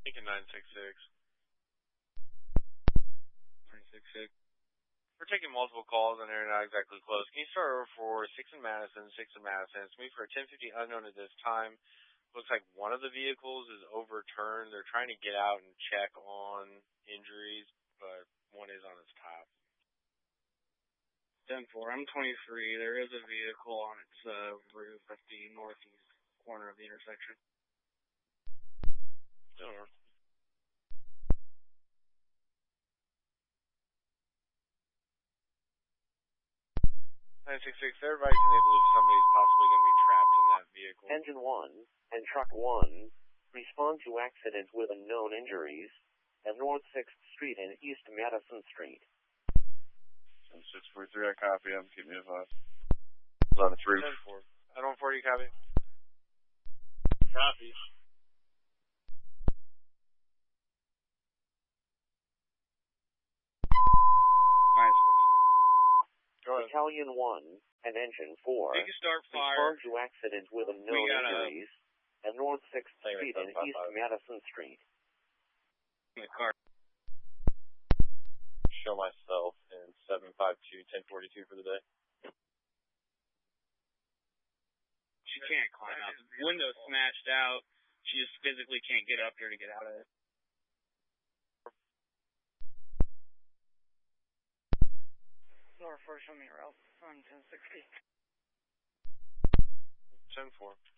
Taking 966. 966. We're taking multiple calls and they're not exactly close. Can you start over for 6 in Madison, 6 in Madison? It's me for a 1050 unknown at this time. Looks like one of the vehicles is overturned. They're trying to get out and check on injuries, but one is on its top. 10-4. I'm 23. There is a vehicle on its roof at the northeast corner of the intersection. Sure. 966, they're advising they believe somebody's possibly going to be trapped in that vehicle. Engine 1 and Truck 1 respond to accident with unknown injuries at North 6th Street and East Madison Street. 643, I copy. I'm keeping you advised. It's on its roof. 10-4. I don't 40, copy. Copy. Battalion 1 and Engine 4 You can start fire. respond to accident with unknown injuries at North 6th Street and East Madison Street. In the car. Show myself in 752-1042 for the day. She can't climb out. Window smashed out. She just physically can't get up here to get out of it. North 4, show me your route on 1060. 10-4.